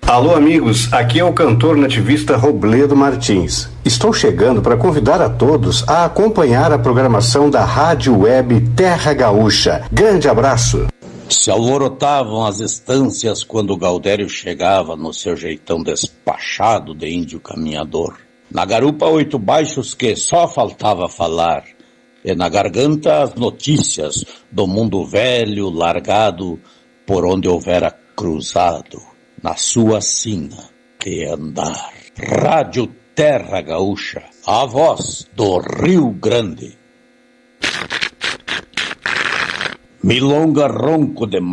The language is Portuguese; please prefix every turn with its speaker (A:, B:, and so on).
A: Alô, amigos, aqui é o cantor nativista Robledo Martins. Estou chegando para convidar a todos a acompanhar a programação da Rádio Web Terra Gaúcha. Grande abraço!
B: Se alvorotavam as estâncias quando Gaudério chegava no seu jeitão despachado de índio caminhador. Na garupa 8 baixos que só faltava falar, e na garganta as notícias do mundo velho largado por onde houvera cruzado, na sua sina de andar. Rádio Terra Gaúcha, a voz do Rio Grande. Milonga ronco de